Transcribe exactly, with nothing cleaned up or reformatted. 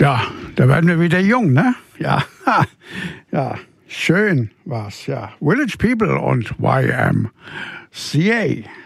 Ja, da werden wir wieder jung, ne? Ja, ja, schön war's, ja. Village People und Y M C A.